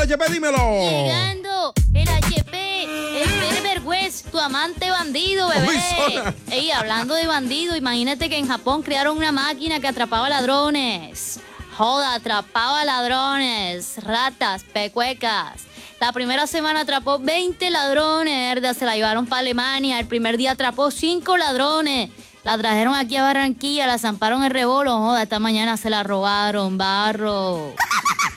HP, dímelo. Llegando el HP, el Vergüenza, tu amante bandido, bebé. Uy, Zona. Ey, hablando de bandido, imagínate que en Japón crearon una máquina que atrapaba ladrones. Joda, atrapaba ladrones, ratas, pecuecas. La primera semana atrapó 20 ladrones, ¿verdad? Se la llevaron para Alemania. El primer día atrapó 5 ladrones. La trajeron aquí a Barranquilla, la zamparon en rebolo. Joda, esta mañana se la robaron, barro.